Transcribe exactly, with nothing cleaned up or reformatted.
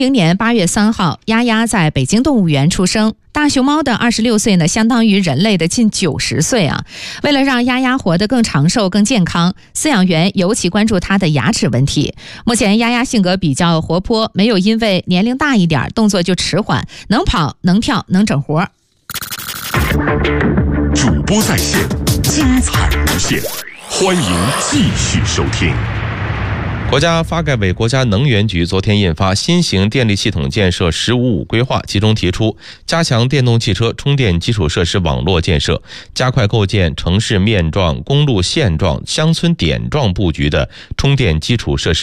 零年八月三号，丫丫在北京动物园出生。大熊猫的二十六岁呢，相当于人类的近九十岁啊。为了让丫丫活得更长寿、更健康，饲养员尤其关注它的牙齿问题。目前丫丫性格比较活泼，没有因为年龄大一点动作就迟缓，能跑、能跳、能整活。 主播在线，精彩无限，欢迎继续收听。 国家发改委、国家能源局昨天印发《新型电力系统建设“十五五”规划》，其中提出加强电动汽车充电基础设施网络建设，加快构建城市面状、公路线状、乡村点状布局的充电基础设施